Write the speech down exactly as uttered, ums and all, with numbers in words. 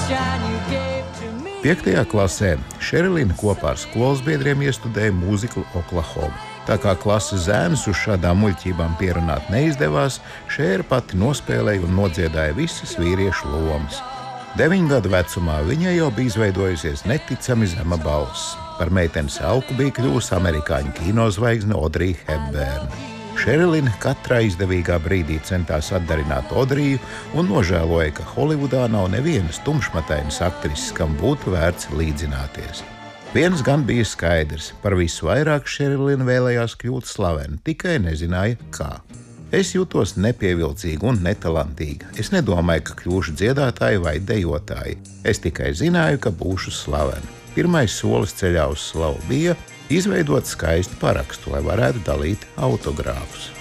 Piektajā klasē Šerilina kopā ar skolas biedriem iestudēja mūziklu Oklahoma. Tā kā klases zēnus uz šādām muļķībām pierunāt neizdevās, Šēra pati nospēlēja un nodziedāja visas vīriešu lomas. Deviņu gadu vecumā viņai jau bija izveidojusies neticami zema balss. Par meitenes auku bija kļuvusi amerikāņu kinozvaigzne Audrey Hepburn. Šerilina katrā izdevīgā brīdī centās atdarināt Audriju un nožēloja, ka Holivudā nav nevienas tumšmatainas aktrises, kam būtu vērts līdzināties. Viens gan bija skaidrs, par visu vairāk Šerilina vēlējās kļūt slavena, tikai nezināja, kā. Es jūtos nepievilcīga un netalantīga. Es nedomāju, ka kļūšu dziedātāja vai dejotāja. Es tikai zināju, ka būšu slavena. Pirmais solis ceļā uz slavu bija izveidot skaistu parakstu, lai varētu dalīt autogrāfus.